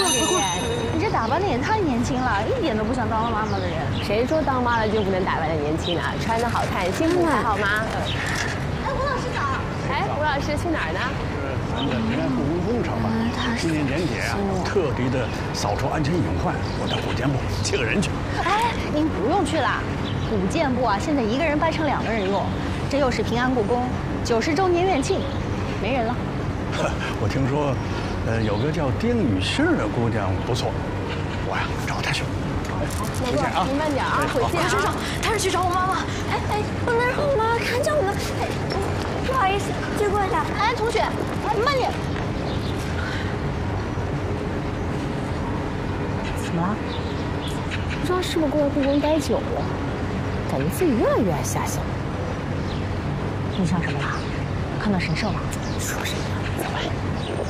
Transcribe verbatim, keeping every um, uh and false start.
妍妍，你这打扮的也太年轻了，一点都不像当了妈妈的人。 谁说当妈了就不能打扮的年轻啊？穿的好看，幸福才好吗？ 哎，吴老师早。 哎，吴老师去哪儿呢？ 咱们平安故宫工程嘛，今年年底啊，特地的扫除安全隐患，我到古建部接个人去。 哎，您不用去了，古建部啊，现在一个人掰成两个人用。这又是平安故宫九十周年院庆，没人了。 我听说，呃，有个叫丁雨欣的姑娘不错，我呀找她去。 那个，您慢点啊，回见啊。 先生，他是去找我妈妈。哎哎，不能让我妈妈看见我们。哎，不好意思，借过一下。哎，同学，慢点。怎么了？ 不知道是不是过故宫待久了，感觉自己越来越爱瞎想。 你想什么了？看到神兽了？ 说什么？